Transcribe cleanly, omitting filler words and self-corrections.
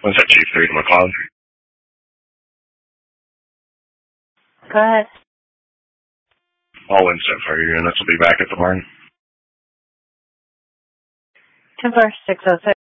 Was that Chief 3 to McCloud? Go ahead. All instant fire units will be back at the barn. 10-606.